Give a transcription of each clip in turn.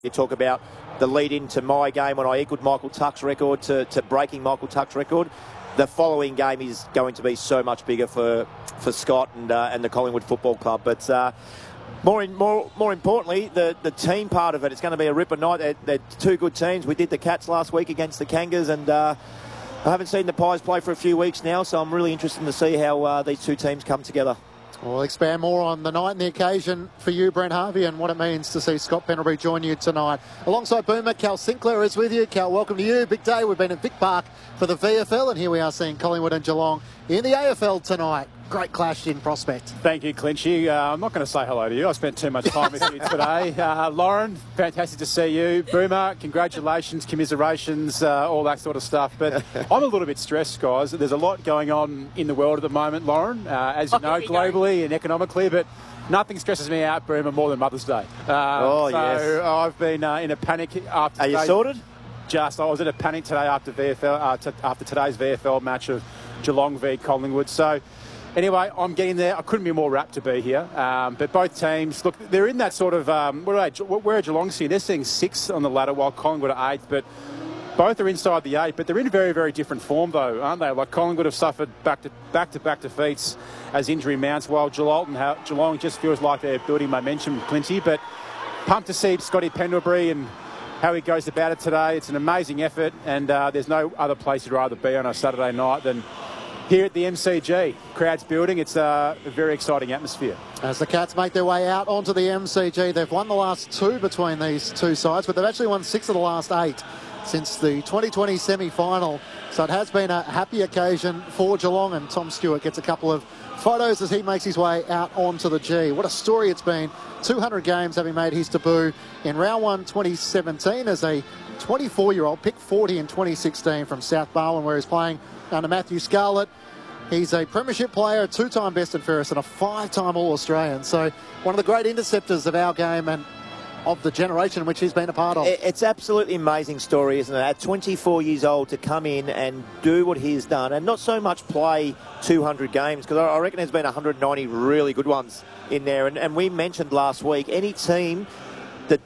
You talk about the lead into my game when I equaled Michael Tuck's record to breaking Michael Tuck's record. The following game is going to be so much bigger for Scott and the Collingwood Football Club. But more importantly, the team part of it, it's going to be a ripper night. They're two good teams. We did the Cats last week against the Kangas, and I haven't seen the Pies play for a few weeks now, so I'm really interested to see how these two teams come together. We'll expand more on the night and the occasion for you, Brent Harvey, and what it means to see Scott Pendlebury join you tonight. Alongside Boomer, Cal Sinclair is with you. Cal, welcome to you. Big day. We've been at Vic Park for the VFL, and here we are seeing Collingwood and Geelong in the AFL tonight. Great clash in prospect. Thank you, Clinchy. I'm not going to say hello to you. I spent too much time with you today. Lauren, fantastic to see you. Boomer, congratulations, commiserations, all that sort of stuff. But I'm a little bit stressed, guys. There's a lot going on in the world at the moment, Lauren, as you know, globally and economically. But nothing stresses me out, Boomer, more than Mother's Day. Yes. I've been in a panic after. Are you sorted? I was in a panic today after VFL, after today's VFL match of Geelong v Collingwood. So. Anyway, I'm getting there. I couldn't be more rapt to be here. But both teams, look, they're in that sort of, where are Geelong sitting? They're sitting 6th on the ladder while Collingwood are 8th. But both are inside the 8. But they're in very, very different form, though, aren't they? Like Collingwood have suffered back-to-back defeats as injury mounts, while Geelong just feels like they're building momentum, Clinty. But pumped to see Scotty Pendlebury and how he goes about it today. It's an amazing effort, and there's no other place you'd rather be on a Saturday night than here at the MCG. Crowd's building. It's a very exciting atmosphere. As the Cats make their way out onto the MCG, they've won the last 2 between these two sides, but they've actually won 6 of the last 8 since the 2020 semi-final. So it has been a happy occasion for Geelong, and Tom Stewart gets a couple of photos as he makes his way out onto the G. What a story it's been. 200 games having made his debut in round 1 2017 as a 24-year-old, picked 40 in 2016 from South Barwon, where he's playing under Matthew Scarlett. He's a premiership player, a 2-time best and fairest, and a 5-time All-Australian. So one of the great interceptors of our game and of the generation which he's been a part of. It's absolutely amazing story, isn't it? At 24 years old to come in and do what he's done, and not so much play 200 games, because I reckon there's been 190 really good ones in there. And we mentioned last week, any team that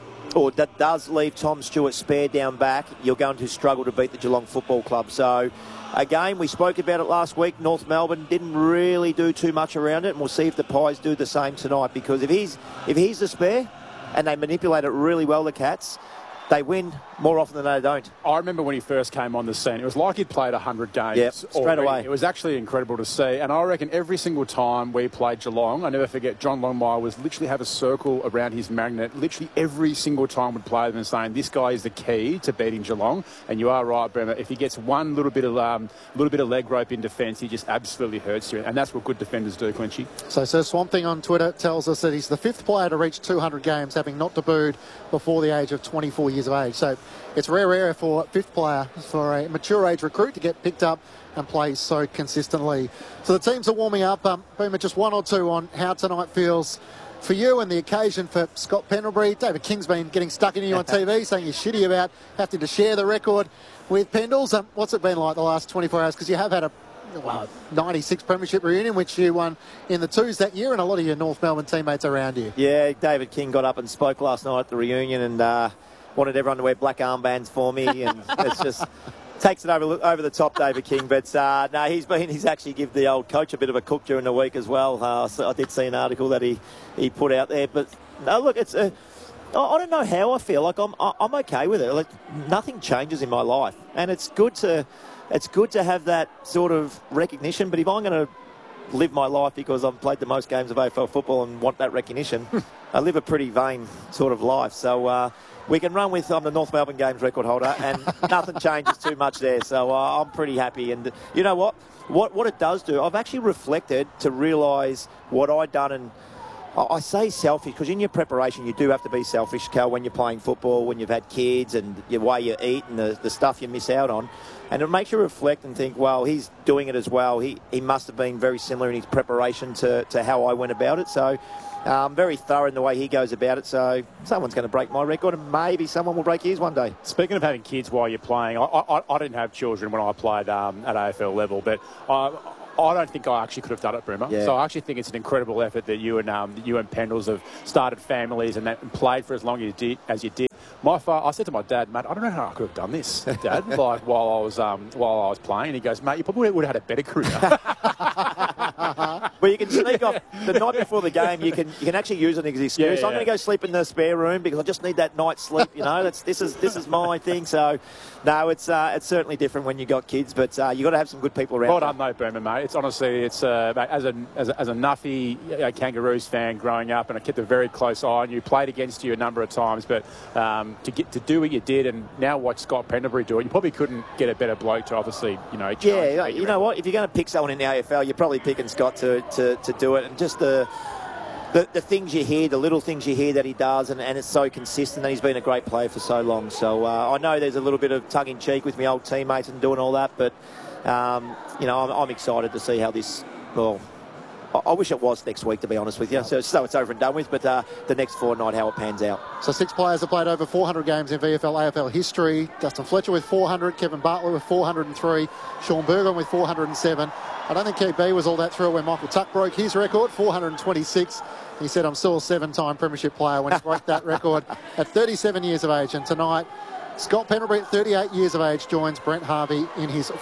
does leave Tom Stewart spare down back, you're going to struggle to beat the Geelong Football Club. So, again, we spoke about it last week. North Melbourne didn't really do too much around it, and we'll see if the Pies do the same tonight, because if he's the spare and they manipulate it really well, the Cats, they win more often than they don't. I remember when he first came on the scene, it was like he'd played 100 games. Yep, straight away. It was actually incredible to see. And I reckon every single time we played Geelong, I never forget, John Longmire was literally have a circle around his magnet. Literally every single time we'd play them and saying, this guy is the key to beating Geelong. And you are right, Bremer. If he gets one little bit of leg rope in defence, he just absolutely hurts you. And that's what good defenders do, Clinchy. So Swamp Thing on Twitter tells us that he's the 5th player to reach 200 games, having not debuted before the age of 24 years of age. So it's rare for 5th player, for a mature age recruit to get picked up and play so consistently. So the teams are warming up. Boomer, just 1 or 2 on how tonight feels for you and the occasion for Scott Pendlebury. David King's been getting stuck into you on TV, saying you're shitty about having to share the record with Pendles. What's it been like the last 24 hours? Because you have had a 96 premiership reunion, which you won in the 2s that year, and a lot of your North Melbourne teammates around you. Yeah, David King got up and spoke last night at the reunion and wanted everyone to wear black armbands for me, and it's just takes it over the top, David King. But no, he's actually give the old coach a bit of a cook during the week as well. So I did see an article that he put out there. But no, look, it's I don't know how I feel. Like I'm okay with it. Like nothing changes in my life, and it's good to have that sort of recognition. But if I'm going to live my life because I've played the most games of AFL football and want that recognition, I live a pretty vain sort of life. So we can run with I'm the North Melbourne Games record holder, and nothing changes too much there. So I'm pretty happy. And you know what? What it does do, I've actually reflected to realise what I'd done. And I say selfish because in your preparation you do have to be selfish, Cal, when you're playing football, when you've had kids and the way you eat and the stuff you miss out on. And it makes you reflect and think, well, he's doing it as well. He must have been very similar in his preparation to how I went about it. So very thorough in the way he goes about it. So someone's going to break my record, and maybe someone will break his one day. Speaking of having kids while you're playing, I didn't have children when I played at AFL level, but I don't think I actually could have done it, Brimmer. Yeah. So I actually think it's an incredible effort that you and Pendles have started families and played for as long as you did. I said to my dad, mate, I don't know how I could have done this, Dad. Like while I was playing, and he goes, mate, you probably would have had a better career. Well, you can sneak off the night before the game. You can actually use it as an excuse. Yeah. I'm going to go sleep in the spare room because I just need that night's sleep. You know, this is my thing. So, no, it's certainly different when you got kids, but you got to have some good people around. Well done, though, Boomer, mate. It's honestly, mate, as a Nuffy Kangaroos fan growing up, and I kept a very close eye on you. Played against you a number of times, but to do what you did, and now watch Scott Pendlebury do it, you probably couldn't get a better bloke to obviously, Yeah, you know what? If you're going to pick someone in the AFL, you're probably picking Scott to do it, and just the things you hear, the little things you hear that he does, and it's so consistent, and he's been a great player for so long. So I know there's a little bit of tongue-in-cheek with my old teammates and doing all that, but, I'm excited to see how this, I wish it was next week, to be honest with you, so it's over and done with, but the next fortnight, how it pans out. So 6 players have played over 400 games in VFL, AFL history. Dustin Fletcher with 400, Kevin Bartlett with 403, Sean Burgon with 407. I don't think KB was all that thrilled when Michael Tuck broke his record, 426. He said, I'm still a 7-time premiership player when he broke that record at 37 years of age. And tonight, Scott Pendlebury at 38 years of age joins Brent Harvey in his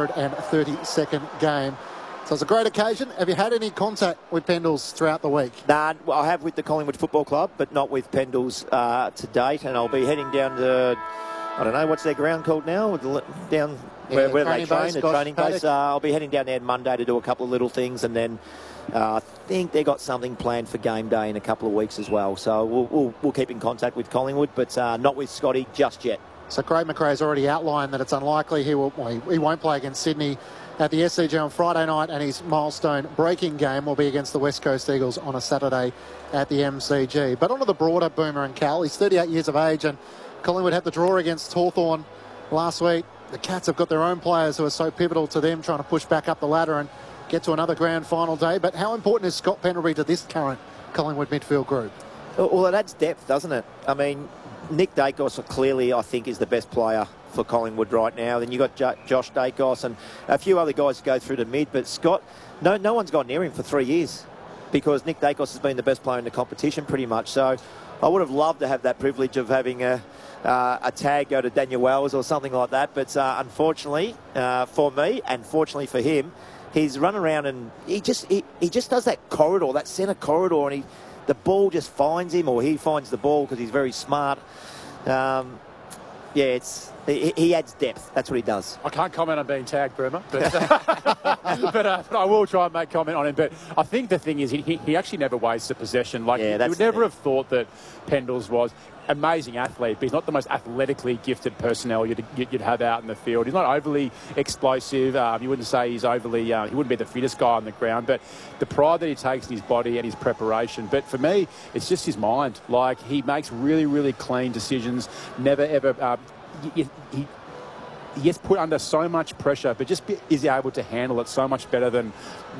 432nd game. So it's a great occasion. Have you had any contact with Pendles throughout the week? Nah, I have with the Collingwood Football Club, but not with Pendles to date. And I'll be heading down to, I don't know, what's their ground called now? Down where they train, the training base. I'll be heading down there Monday to do a couple of little things, and then I think they got something planned for game day in a couple of weeks as well. So we'll keep in contact with Collingwood, but not with Scotty just yet. So Craig McRae has already outlined that it's unlikely he won't play against Sydney at the SCG on Friday night, and his milestone breaking game will be against the West Coast Eagles on a Saturday at the MCG. But onto the broader Boomer and Cal. He's 38 years of age, and Collingwood had the draw against Hawthorn last week. The Cats have got their own players who are so pivotal to them trying to push back up the ladder and get to another grand final day. But how important is Scott Pendlebury to this current Collingwood midfield group? Well, it adds depth, doesn't it? I mean, Nick Dacos clearly, I think, is the best player for Collingwood right now. Then you've got Josh Dacos and a few other guys who go through to mid. But Scott, no one's gone near him for 3 years because Nick Dacos has been the best player in the competition pretty much. So I would have loved to have that privilege of having a tag go to Daniel Wells or something like that. But unfortunately for me, and fortunately for him, he's run around and he just does that corridor, that centre corridor, and the ball just finds him, or he finds the ball because he's very smart. He adds depth. That's what he does. I can't comment on being tagged, Burma, but I will try and make comment on him. But I think the thing is, he actually never wastes a possession. Like, you would never have thought that Pendles was amazing athlete, but he's not the most athletically gifted personnel you'd have out in the field. He's not overly explosive. You wouldn't say he's overly... he wouldn't be the fittest guy on the ground, but the pride that he takes in his body and his preparation. But for me, it's just his mind. Like, he makes really, really clean decisions. Never, ever... He gets put under so much pressure, but just is able to handle it so much better than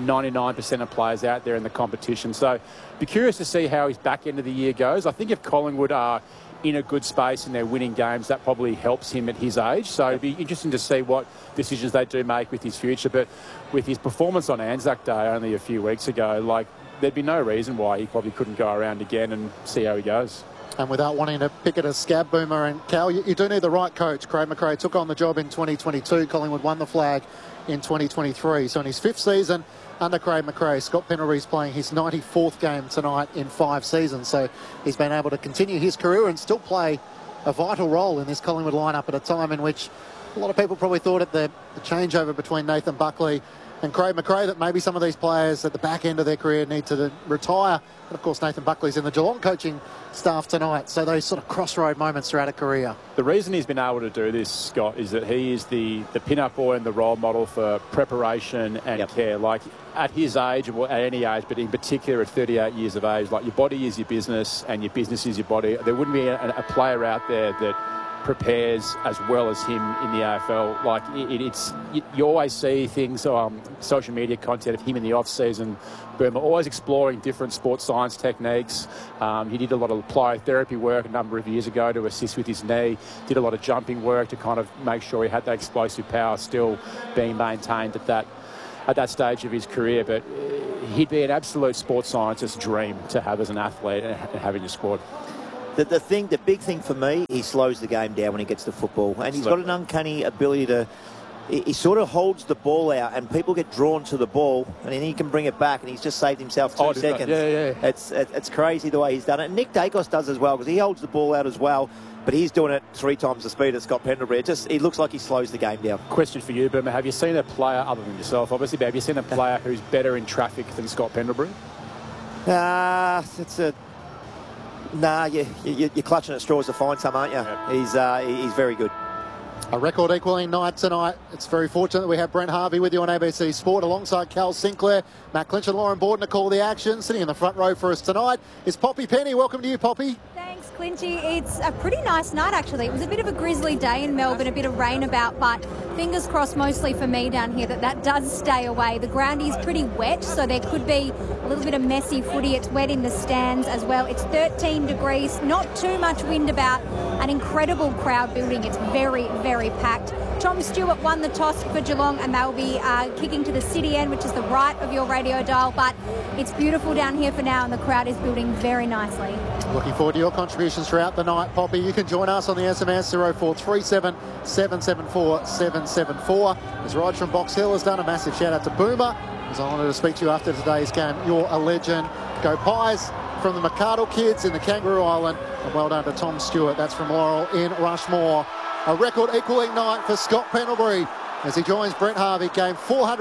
99% of players out there in the competition. So be curious to see how his back end of the year goes. I think if Collingwood are in a good space and they're winning games, that probably helps him at his age. So it'd be interesting to see what decisions they do make with his future. But with his performance on Anzac Day only a few weeks ago, like, there'd be no reason why he probably couldn't go around again and see how he goes. And without wanting to pick it as scab, Boomer and Cal, you do need the right coach. Craig McRae took on the job in 2022. Collingwood won the flag in 2023. So in his 5th season under Craig McRae, Scott Pendlebury's playing his 94th game tonight in 5 seasons. So he's been able to continue his career and still play a vital role in this Collingwood lineup at a time in which a lot of people probably thought at the changeover between Nathan Buckley and Craig McRae that maybe some of these players at the back end of their career need to retire. But of course, Nathan Buckley's in the Geelong coaching staff tonight. So those sort of crossroad moments throughout a career. The reason he's been able to do this, Scott, is that he is the pin-up boy and the role model for preparation and care. Like, at his age, or at any age, but in particular at 38 years of age, like, your body is your business and your business is your body. There wouldn't be a player out there that prepares as well as him in the AFL. Like, you always see things, social media content of him in the off-season, Burma, always exploring different sports science techniques. He did a lot of plyotherapy work a number of years ago to assist with his knee, did a lot of jumping work to kind of make sure he had that explosive power still being maintained at at that stage of his career, but he'd be an absolute sports scientist dream to have as an athlete and have in your squad. The big thing for me, he slows the game down when he gets the football, and he's got an uncanny ability to. He sort of holds the ball out, and people get drawn to the ball, and then he can bring it back, and he's just saved himself 2 seconds. Yeah. It's crazy the way he's done it. And Nick Dacos does as well, because he holds the ball out as well, but he's doing it 3 times the speed of Scott Pendlebury. He looks like he slows the game down. Question for you, Burma. Have you seen a player, other than yourself, obviously, but have you seen a player who's better in traffic than Scott Pendlebury? You're clutching at straws to find some, aren't you? Yeah. He's very good. A record equaling night tonight. It's very fortunate that we have Brent Harvey with you on ABC Sport alongside Cal Sinclair, Matt Clinch and Lauren Borden to call the action. Sitting in the front row for us tonight is Poppy Penny. Welcome to you, Poppy. Thanks, Clinchy. It's a pretty nice night, actually. It was a bit of a grisly day in Melbourne, a bit of rain about, but fingers crossed mostly for me down here that does stay away. The ground is pretty wet, so there could be a little bit of messy footy. It's wet in the stands as well. It's 13 degrees, not too much wind about, an incredible crowd building. It's very, very packed. Tom Stewart won the toss for Geelong, and they'll be kicking to the city end, which is the right of your radio dial, but it's beautiful down here for now, and the crowd is building very nicely. Looking forward to your contributions throughout the night, Poppy. You can join us on the SMS 0437 774 774. As Rog from Box Hill has done, a massive shout out to Boomer, who's honoured to speak to you after today's game. You're a legend. Go Pies from the McArdle kids in the Kangaroo Island, and well done to Tom Stewart. That's from Laurel in Rushmore. A record equaling night for Scott Pendlebury as he joins Brent Harvey, game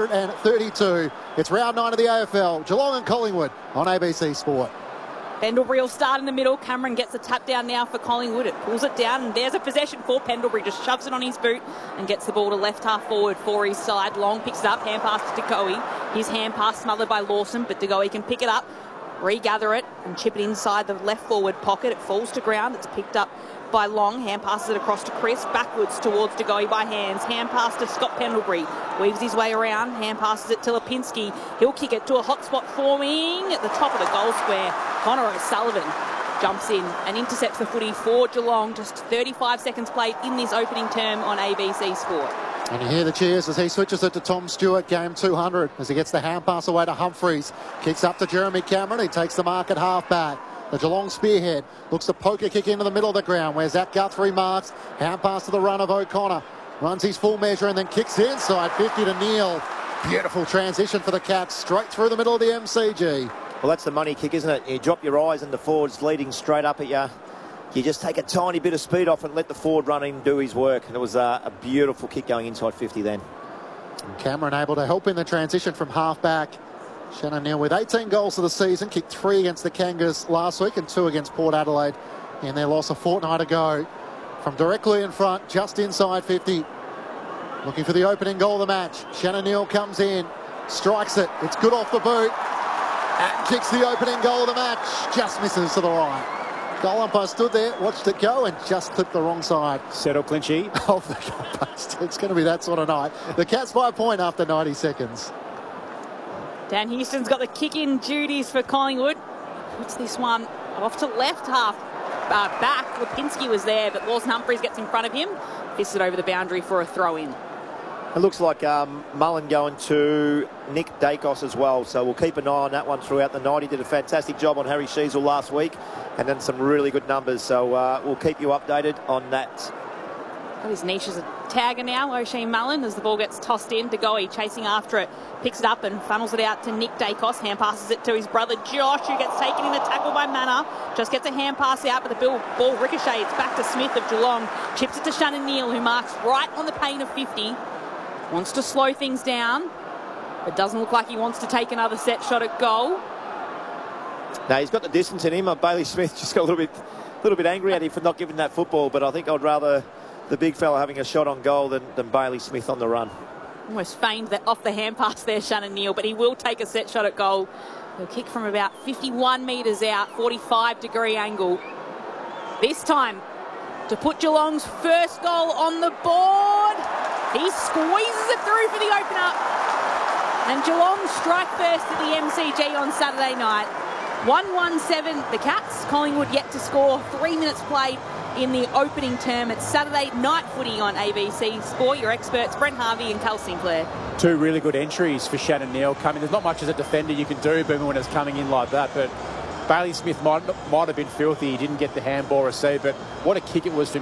432. It's round 9 of the AFL. Geelong and Collingwood on ABC Sport. Pendlebury will start in the middle. Cameron gets a tap down now for Collingwood. It pulls it down, and there's a possession for Pendlebury. Just shoves it on his boot and gets the ball to left half forward for his side. Long picks it up, hand pass to DeGoey. His hand pass smothered by Lawson, but DeGoey can pick it up, regather it, and chip it inside the left forward pocket. It falls to ground. It's picked up by Long, hand passes it across to Chris, backwards towards DeGoey by hands, hand pass to Scott Pendlebury, weaves his way around, hand passes it to Lipinski, he'll kick it to a hot spot forming at the top of the goal square. Connor O'Sullivan jumps in and intercepts the footy for Geelong. Just 35 seconds played in this opening term on ABC Sport. And you hear the cheers as he switches it to Tom Stewart, game 200, as he gets the hand pass away to Humphreys, kicks up to Jeremy Cameron, he takes the mark at half back. The Geelong spearhead looks to poke a kick into the middle of the ground where Zach Guthrie marks. Hand pass to the run of O'Connor. Runs his full measure and then kicks inside 50 to Neil. Beautiful transition for the Cats straight through the middle of the MCG. Well, that's the money kick, isn't it? You drop your eyes and the forward's leading straight up at you. You just take a tiny bit of speed off and let the forward run in and do his work. And it was a beautiful kick going inside 50 then. And Cameron able to help in the transition from half back. Shannon Neal with 18 goals of the season, kicked 3 against the Kangas last week and 2 against Port Adelaide in their loss a fortnight ago. From directly in front, just inside 50. Looking for the opening goal of the match. Shannon Neal comes in, strikes it. It's good off the boot. And kicks the opening goal of the match. Just misses to the right. Goal umpire stood there, watched it go and just clipped the wrong side. Settle Clinchy. Of the goalpost. It's going to be that sort of night. The Cats by a point after 90 seconds. Dan Houston's got the kick-in duties for Collingwood. Puts this one off to left half back. Lipinski was there, but Lawson Humphreys gets in front of him. Fists it over the boundary for a throw-in. It looks like Mullen going to Nick Dacos as well, so we'll keep an eye on that one throughout the night. He did a fantastic job on Harry Sheasel last week and then some really good numbers, so we'll keep you updated on that. Got his niche as a tagger now, O'Shea Mullen, as the ball gets tossed in. DeGoey chasing after it, picks it up and funnels it out to Nick Dacos. Hand passes it to his brother Josh, who gets taken in the tackle by Manor. Just gets a hand pass out, but the ball ricochets back to Smith of Geelong. Chips it to Shannon Neal, who marks right on the pain of 50. Wants to slow things down, but doesn't look like he wants to take another set shot at goal. Now he's got the distance in him. Bailey Smith just got a little bit angry at him for not giving that football, but I think I'd rather the big fella having a shot on goal than Bailey Smith on the run. Almost feigned that off the hand pass there, Shannon Neal, but he will take a set shot at goal. He'll kick from about 51 metres out, 45-degree angle. This time, to put Geelong's first goal on the board. He squeezes it through for the opener. And Geelong strike first at the MCG on Saturday night. 1-1-7, the Cats. Collingwood yet to score. 3 minutes played in the opening term. It's Saturday night footy on ABC Sport. Your experts, Brent Harvey and Cal Sinclair. Two really good entries for Shannon Neal coming. There's not much as a defender you can do, Boomer, when it's coming in like that. But Bailey Smith might have been filthy. He didn't get the handball received, but what a kick it was from